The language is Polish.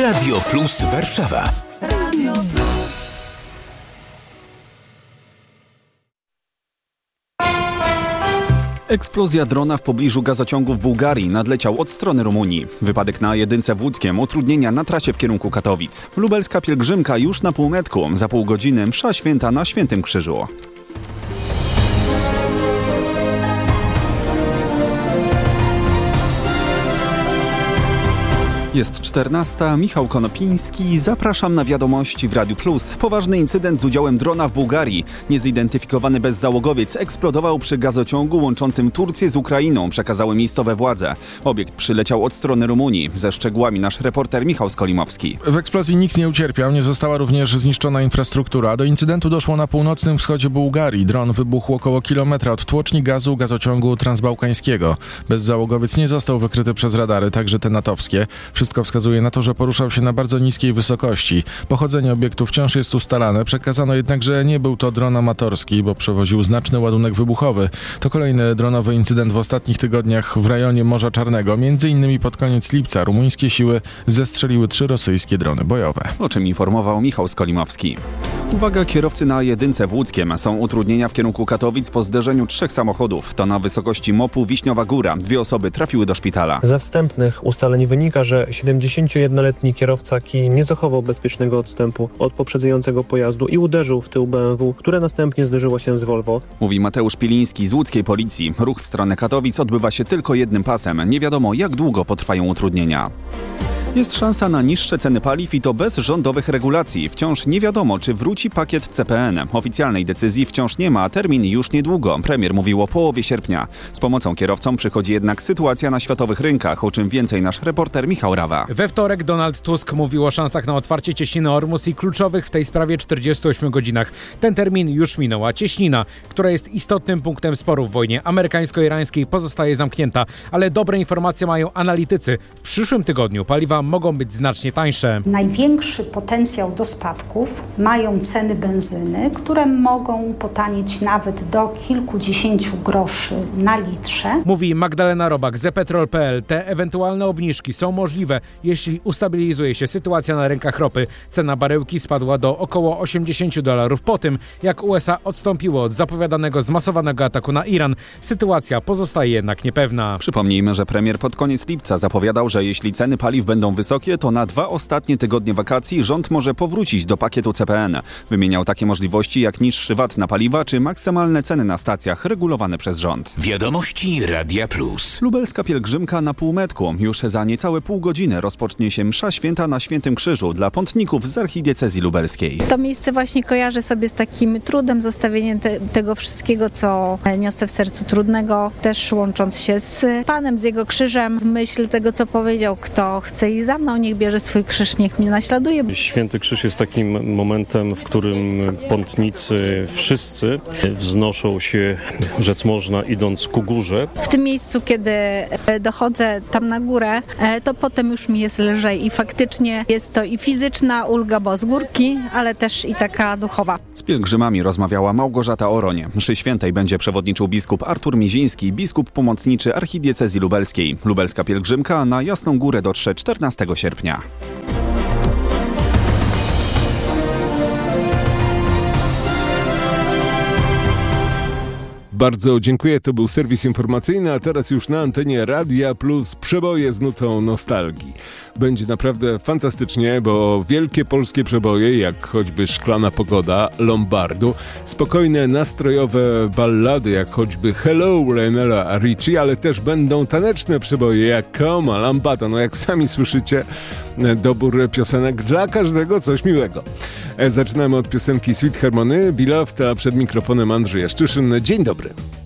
Radio Plus Warszawa. Radio Plus. Eksplozja drona w pobliżu gazociągu w Bułgarii nadleciał od strony Rumunii. Wypadek na jedynce w Łódzkiem, utrudnienia na trasie w kierunku Katowic. Lubelska pielgrzymka już na półmetku, za pół godziny msza święta na Świętym Krzyżu. Jest 14. Michał Konopiński. Zapraszam na wiadomości w Radiu Plus. Poważny incydent z udziałem drona w Bułgarii. Niezidentyfikowany bezzałogowiec eksplodował przy gazociągu łączącym Turcję z Ukrainą, przekazały miejscowe władze. Obiekt przyleciał od strony Rumunii. Ze szczegółami nasz reporter Michał Skolimowski. W eksplozji nikt nie ucierpiał, nie została również zniszczona infrastruktura. Do incydentu doszło na północnym wschodzie Bułgarii. Dron wybuchł około kilometra od tłoczni gazu gazociągu transbałkańskiego. Bezzałogowiec nie został wykryty przez radary, także te natowskie. Wszystko wskazuje na to, że poruszał się na bardzo niskiej wysokości. Pochodzenie obiektu wciąż jest ustalane. Przekazano jednak, że nie był to dron amatorski, bo przewoził znaczny ładunek wybuchowy. To kolejny dronowy incydent w ostatnich tygodniach w rejonie Morza Czarnego. Między innymi pod koniec lipca rumuńskie siły zestrzeliły 3 rosyjskie drony bojowe. O czym informował Michał Skolimowski. Uwaga, kierowcy na jedynce w Łódzkiem. Są utrudnienia w kierunku Katowic po zderzeniu 3 samochodów. To na wysokości MOP-u Wiśniowa Góra. 2 osoby trafiły do szpitala. Ze wstępnych ustaleń wynika, że 71-letni kierowca Kii nie zachował bezpiecznego odstępu od poprzedzającego pojazdu i uderzył w tył BMW, które następnie zderzyło się z Volvo. Mówi Mateusz Piliński z łódzkiej policji. Ruch w stronę Katowic odbywa się tylko jednym pasem. Nie wiadomo, jak długo potrwają utrudnienia. Jest szansa na niższe ceny paliw i to bez rządowych regulacji. Wciąż nie wiadomo, czy wróci pakiet CPN. Oficjalnej decyzji wciąż nie ma, a termin już niedługo. Premier mówił o połowie sierpnia. Z pomocą kierowcom przychodzi jednak sytuacja na światowych rynkach, o czym więcej nasz reporter Michał Rawa. We wtorek Donald Tusk mówił o szansach na otwarcie cieśniny Ormus i kluczowych w tej sprawie 48 godzinach. Ten termin już minął, a cieśnina, która jest istotnym punktem sporu w wojnie amerykańsko-irańskiej, pozostaje zamknięta. Ale dobre informacje mają analitycy. W przyszłym tygodniu paliwa mogą być znacznie tańsze. Największy potencjał do spadków mają ceny benzyny, które mogą potanieć nawet do kilkudziesięciu groszy na litrze. Mówi Magdalena Robak z ePetrol.pl. Te ewentualne obniżki są możliwe, jeśli ustabilizuje się sytuacja na rynkach ropy. Cena baryłki spadła do około $80 po tym, jak USA odstąpiło od zapowiadanego zmasowanego ataku na Iran. Sytuacja pozostaje jednak niepewna. Przypomnijmy, że premier pod koniec lipca zapowiadał, że jeśli ceny paliw będą wysokie, to na 2 ostatnie tygodnie wakacji rząd może powrócić do pakietu CPN. Wymieniał takie możliwości jak niższy VAT na paliwa czy maksymalne ceny na stacjach regulowane przez rząd. Wiadomości Radia Plus. Lubelska pielgrzymka na półmetku. Już za niecałe pół godziny rozpocznie się msza święta na Świętym Krzyżu dla pątników z archidiecezji lubelskiej. To miejsce właśnie kojarzę sobie z takim trudem, zostawieniem tego wszystkiego, co niosę w sercu trudnego, też łącząc się z Panem, z Jego krzyżem, w myśl tego, co powiedział, kto chce iść za mną, niech bierze swój krzyż, niech mnie naśladuje. Święty Krzyż jest takim momentem, w którym pątnicy wszyscy wznoszą się, rzec można, idąc ku górze. W tym miejscu, kiedy dochodzę tam na górę, to potem już mi jest lżej i faktycznie jest to i fizyczna ulga, bo z górki, ale też i taka duchowa. Z pielgrzymami rozmawiała Małgorzata Oroń. Mszy świętej będzie przewodniczył biskup Artur Miziński, biskup pomocniczy archidiecezji lubelskiej. Lubelska pielgrzymka na Jasną Górę dotrze 14 sierpnia. Bardzo dziękuję, to był serwis informacyjny, a teraz już na antenie Radia Plus przeboje z nutą nostalgii. Będzie naprawdę fantastycznie, bo wielkie polskie przeboje, jak choćby Szklana Pogoda, Lombardu, spokojne, nastrojowe ballady, jak choćby Hello, Lionela Richie, ale też będą taneczne przeboje, jak Koma, Lambada. No jak sami słyszycie, dobór piosenek dla każdego coś miłego. Zaczynamy od piosenki Sweet Harmony, Beloved, a przed mikrofonem Andrzej Jaszczyszyn. Dzień dobry.